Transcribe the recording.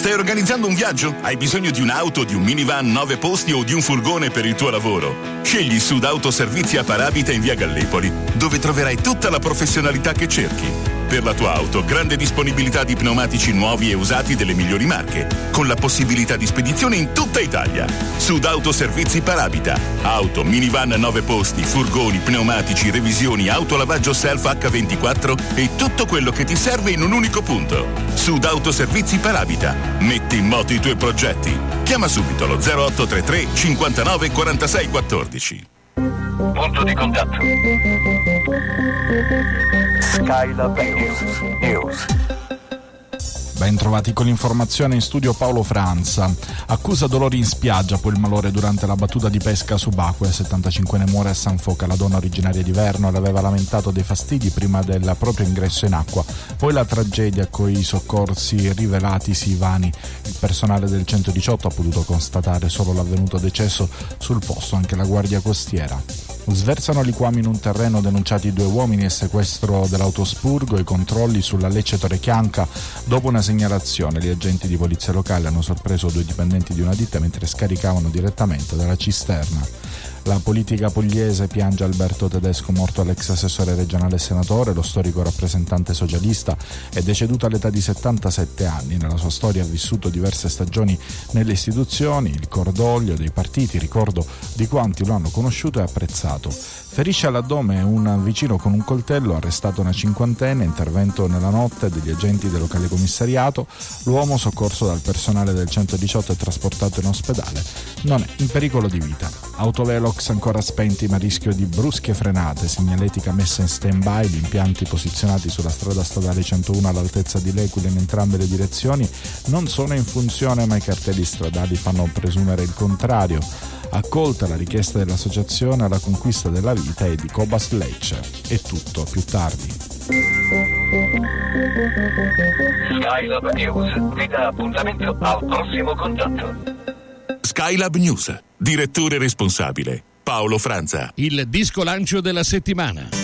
Stai organizzando un viaggio? Hai bisogno di un'auto, di un minivan 9 posti o di un furgone per il tuo lavoro? Scegli Sud Autoservizi a Parabita in via Gallipoli, dove troverai tutta la professionalità che cerchi. Per la tua auto, grande disponibilità di pneumatici nuovi e usati delle migliori marche, con la possibilità di spedizione in tutta Italia. Sud Autoservizi Parabita. Auto, minivan 9 posti, furgoni, pneumatici, revisioni, autolavaggio self H24 e tutto quello che ti serve in un unico punto. Sud Autoservizi Parabita. Metti in moto i tuoi progetti. Chiama subito lo 0833 59 46 14. Punto di contatto. Skylab News. Ben trovati con l'informazione in studio Paolo Franza. Accusa dolori in spiaggia, poi il malore durante la battuta di pesca subacquea. 75enne muore a San Foca. La donna originaria di Verno le aveva lamentato dei fastidi prima del proprio ingresso in acqua. Poi la tragedia con i soccorsi rivelatisi vani. Il personale del 118 ha potuto constatare solo l'avvenuto decesso sul posto, anche la guardia costiera. Sversano liquami in un terreno, denunciati 2 uomini e sequestro dell'autospurgo e controlli sulla Lecce Torrechianca. Dopo una segnalazione, gli agenti di polizia locale hanno sorpreso 2 dipendenti di una ditta mentre scaricavano direttamente dalla cisterna. La politica pugliese piange Alberto Tedesco, morto l'ex assessore regionale e senatore. Lo storico rappresentante socialista è deceduto all'età di 77 anni. Nella sua storia ha vissuto diverse stagioni nelle istituzioni, il cordoglio dei partiti, ricordo di quanti lo hanno conosciuto e apprezzato. Ferisce all'addome un vicino con un coltello, arrestato una 50enne, intervento nella notte degli agenti del locale commissariato. L'uomo, soccorso dal personale del 118 e trasportato in ospedale, non è in pericolo di vita. Autovelox ancora spenti ma rischio di brusche frenate, segnaletica messa in stand-by, gli impianti posizionati sulla strada statale 101 all'altezza di L'Aquila in entrambe le direzioni non sono in funzione, ma i cartelli stradali fanno presumere il contrario. Accolta la richiesta dell'associazione alla conquista della vita e di Cobas Lecce. È tutto, più tardi. Skylab News vi dà appuntamento al prossimo contatto. Skylab News. Direttore responsabile Paolo Franza. Il disco lancio della settimana.